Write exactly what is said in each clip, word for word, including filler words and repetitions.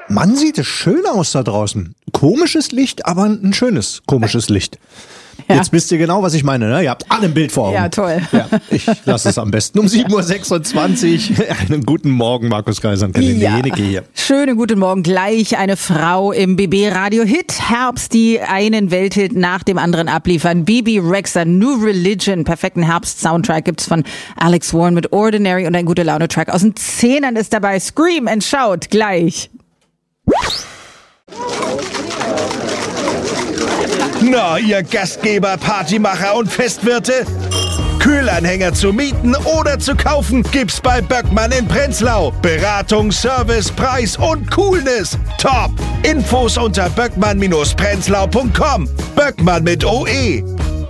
Mann, sieht es schön aus da draußen. Komisches Licht, aber ein schönes komisches Licht. Ja. Jetzt wisst ihr genau, was ich meine, ne? Ihr habt alle ein Bild vor Augen. Ja, toll. Ja, ich lasse es am besten um sieben Uhr sechsundzwanzig. Einen guten Morgen, Markus Kaiser und Karin ja. Jenike hier. Schönen guten Morgen. Gleich eine Frau im B B Radio Hit Herbst, die einen Welthit nach dem anderen abliefern. Bebe Rexha, New Religion, perfekten Herbst-Soundtrack gibt's von Alex Warren mit Ordinary und ein gute Laune-Track aus den Zehnern ist dabei. Scream and Shout gleich. Na, ihr Gastgeber, Partymacher und Festwirte? Kühlanhänger zu mieten oder zu kaufen gibt's bei Böckmann in Prenzlau. Beratung, Service, Preis und Coolness. Top! Infos unter böckmann Bindestrich prenzlau punkt com. Böckmann mit O E.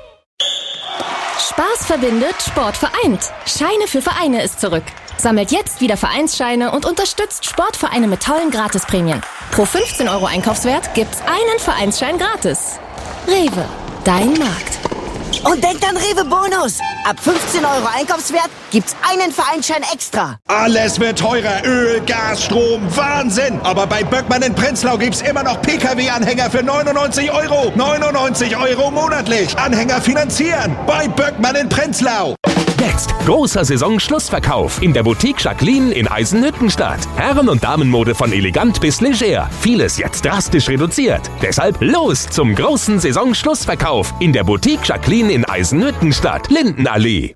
Spaß verbindet, Sport vereint. Scheine für Vereine ist zurück. Sammelt jetzt wieder Vereinsscheine und unterstützt Sportvereine mit tollen Gratisprämien. Pro fünfzehn Euro Einkaufswert gibt's einen Vereinsschein gratis. Rewe, dein Markt. Und denkt an Rewe Bonus. Ab fünfzehn Euro Einkaufswert gibt's einen Vereinsschein extra. Alles wird teurer. Öl, Gas, Strom, Wahnsinn. Aber bei Böckmann in Prenzlau gibt's immer noch P K W-Anhänger für neunundneunzig Euro. neunundneunzig Euro monatlich. Anhänger finanzieren. Bei Böckmann in Prenzlau. Jetzt großer Saisonschlussverkauf in der Boutique Jacqueline in Eisenhüttenstadt. Herren- und Damenmode von elegant bis leger. Vieles jetzt drastisch reduziert. Deshalb los zum großen Saisonschlussverkauf in der Boutique Jacqueline in Eisenhüttenstadt, Lindenallee.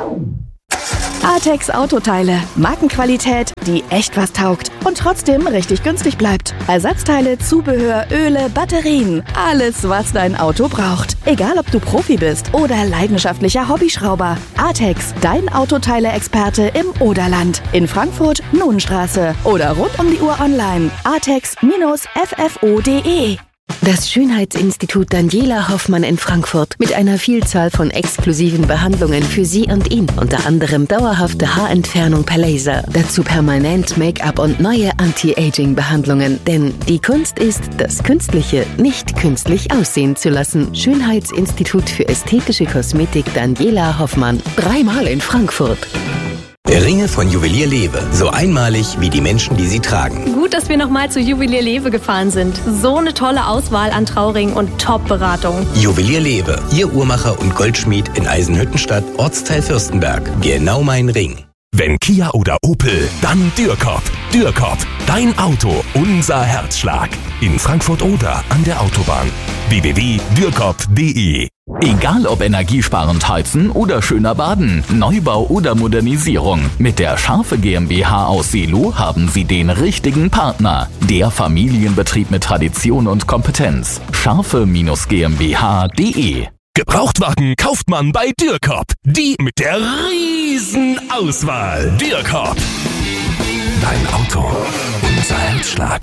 Artex Autoteile. Markenqualität, die echt was taugt und trotzdem richtig günstig bleibt. Ersatzteile, Zubehör, Öle, Batterien. Alles, was dein Auto braucht. Egal, ob du Profi bist oder leidenschaftlicher Hobbyschrauber. Artex, dein Autoteile-Experte im Oderland. In Frankfurt, Nuhnstraße. Oder rund um die Uhr online. artex F F O punkt de. Das Schönheitsinstitut Daniela Hoffmann in Frankfurt mit einer Vielzahl von exklusiven Behandlungen für Sie und ihn. Unter anderem dauerhafte Haarentfernung per Laser, dazu permanent Make-up und neue Anti-Aging-Behandlungen. Denn die Kunst ist, das Künstliche nicht künstlich aussehen zu lassen. Schönheitsinstitut für ästhetische Kosmetik Daniela Hoffmann. Dreimal in Frankfurt. Ringe von Juwelier Lewe. So einmalig wie die Menschen, die sie tragen. Gut, dass wir nochmal zu Juwelier Lewe gefahren sind. So eine tolle Auswahl an Trauringen und Top-Beratung. Juwelier Lewe. Ihr Uhrmacher und Goldschmied in Eisenhüttenstadt, Ortsteil Fürstenberg. Genau mein Ring. Wenn Kia oder Opel, dann Dürkop. Dürkop, dein Auto, unser Herzschlag. In Frankfurt-Oder an der Autobahn. w w w punkt dürkop punkt de. Egal ob energiesparend heizen oder schöner baden, Neubau oder Modernisierung. Mit der Scharfe GmbH aus Seelow haben Sie den richtigen Partner. Der Familienbetrieb mit Tradition und Kompetenz. Scharfe Bindestrich GmbH punkt de. Gebrauchtwagen kauft man bei Dürkop. Die mit der riesen Auswahl. Dürkop. Dein Auto, unser Herzschlag.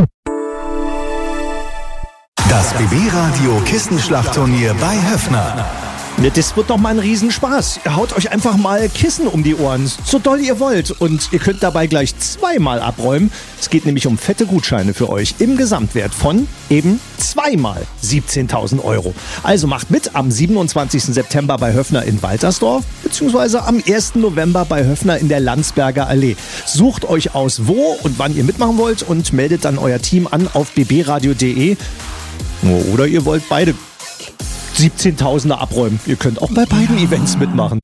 Das B B-Radio Kissenschlachtturnier bei Höffner. Das wird doch mal ein Riesenspaß. Ihr haut euch einfach mal Kissen um die Ohren, so doll ihr wollt. Und ihr könnt dabei gleich zweimal abräumen. Es geht nämlich um fette Gutscheine für euch im Gesamtwert von eben zweimal siebzehntausend Euro. Also macht mit am siebenundzwanzigsten September bei Höffner in Waltersdorf, beziehungsweise am ersten November bei Höffner in der Landsberger Allee. Sucht euch aus, wo und wann ihr mitmachen wollt und meldet dann euer Team an auf b b radio punkt de. Oder ihr wollt beide siebzehntausender abräumen. Ihr könnt auch bei beiden Events mitmachen.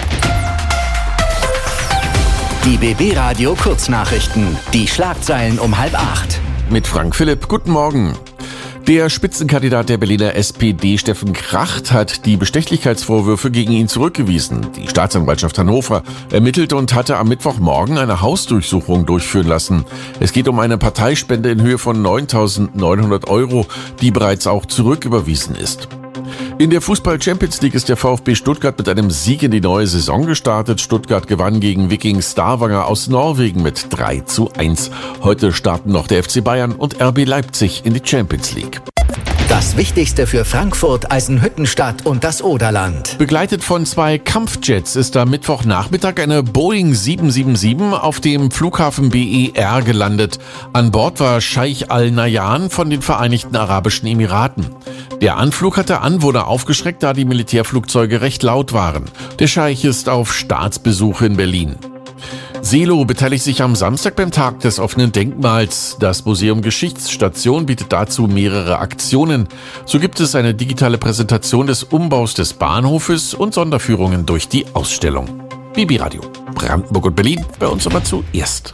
Die B B-Radio Kurznachrichten. Die Schlagzeilen um halb acht. Mit Frank Philipp. Guten Morgen. Der Spitzenkandidat der Berliner S P D, Steffen Kracht, hat die Bestechlichkeitsvorwürfe gegen ihn zurückgewiesen. Die Staatsanwaltschaft Hannover ermittelte und hatte am Mittwochmorgen eine Hausdurchsuchung durchführen lassen. Es geht um eine Parteispende in Höhe von neuntausendneunhundert Euro, die bereits auch zurücküberwiesen ist. In der Fußball-Champions League ist der VfB Stuttgart mit einem Sieg in die neue Saison gestartet. Stuttgart gewann gegen Viking Stavanger aus Norwegen mit drei zu eins. Heute starten noch der F C Bayern und R B Leipzig in die Champions League. Das Wichtigste für Frankfurt, Eisenhüttenstadt und das Oderland. Begleitet von zwei Kampfjets ist am Mittwochnachmittag eine Boeing sieben sieben sieben auf dem Flughafen B E R gelandet. An Bord war Scheich Al-Nahyan von den Vereinigten Arabischen Emiraten. Der Anflug hatte Anwohner aufgeschreckt, da die Militärflugzeuge recht laut waren. Der Scheich ist auf Staatsbesuch in Berlin. Seelow beteiligt sich am Samstag beim Tag des offenen Denkmals. Das Museum Geschichtsstation bietet dazu mehrere Aktionen. So gibt es eine digitale Präsentation des Umbaus des Bahnhofes und Sonderführungen durch die Ausstellung. B B Radio, Brandenburg und Berlin, bei uns aber zuerst.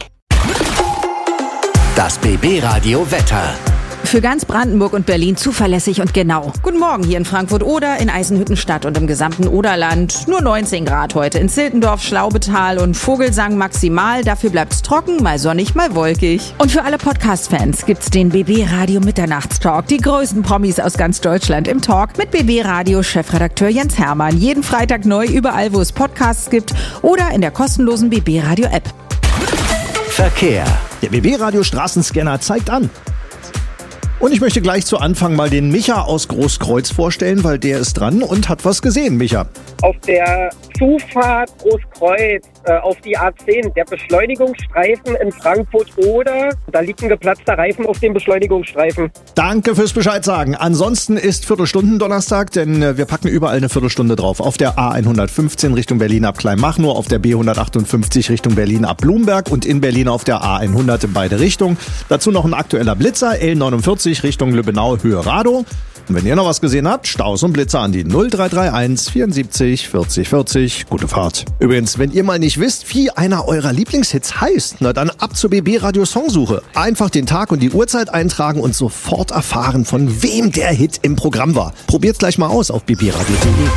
Das B B Radio Wetter. Für ganz Brandenburg und Berlin zuverlässig und genau. Guten Morgen hier in Frankfurt oder in Eisenhüttenstadt und im gesamten Oderland. Nur neunzehn Grad heute. In Ziltendorf, Schlaubetal und Vogelsang maximal. Dafür bleibt's trocken, mal sonnig, mal wolkig. Und für alle Podcast-Fans gibt's den B B Radio Mitternachtstalk. Die größten Promis aus ganz Deutschland im Talk mit B B Radio Chefredakteur Jens Hermann. Jeden Freitag neu überall, wo es Podcasts gibt oder in der kostenlosen B B Radio App. Verkehr. Der B B Radio Straßenscanner zeigt an. Und ich möchte gleich zu Anfang mal den Micha aus Großkreuz vorstellen, weil der ist dran und hat was gesehen, Micha. Auf der Zufahrt Großkreuz äh, auf die A zehn, der Beschleunigungsstreifen in Frankfurt oder da liegt ein geplatzter Reifen auf dem Beschleunigungsstreifen. Danke fürs Bescheid sagen. Ansonsten ist Viertelstunden-Donnerstag, denn äh, wir packen überall eine Viertelstunde drauf. Auf der A hundertfünfzehn Richtung Berlin ab Kleinmachnow, auf der B hundertachtundfünfzig Richtung Berlin ab Blumberg und in Berlin auf der A hundert in beide Richtungen. Dazu noch ein aktueller Blitzer, L neunundvierzig Richtung Lübbenau, Höhe Radow. Und wenn ihr noch was gesehen habt, Staus und Blitzer an die null drei drei eins vierundsiebzig vierzig vierzig. Gute Fahrt. Übrigens, wenn ihr mal nicht wisst, wie einer eurer Lieblingshits heißt, na dann ab zur B B Radio Songsuche. Einfach den Tag und die Uhrzeit eintragen und sofort erfahren, von wem der Hit im Programm war. Probiert's gleich mal aus auf b b radio punkt de.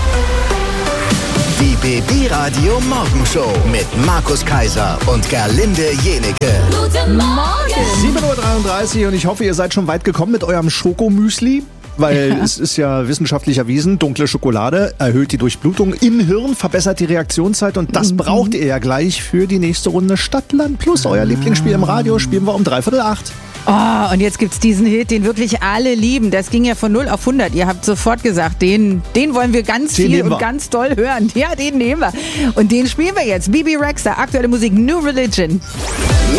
Die B B Radio Morgenshow mit Markus Kaiser und Gerlinde Jenecke. Guten Morgen! sieben Uhr dreiunddreißig und ich hoffe, ihr seid schon weit gekommen mit eurem Schokomüsli. Weil ja. Es ist ja wissenschaftlich erwiesen, dunkle Schokolade erhöht die Durchblutung im Hirn, verbessert die Reaktionszeit und das mhm. braucht ihr ja gleich für die nächste Runde Stadtland Plus. Euer Lieblingsspiel im Radio spielen wir um dreiviertel acht. Oh, und jetzt gibt's diesen Hit, den wirklich alle lieben. Das ging ja von null auf hundert. Ihr habt sofort gesagt, den, den wollen wir ganz den viel und ganz doll hören. Ja, den nehmen wir. Und den spielen wir jetzt. Bebe Rexha, aktuelle Musik, New Religion.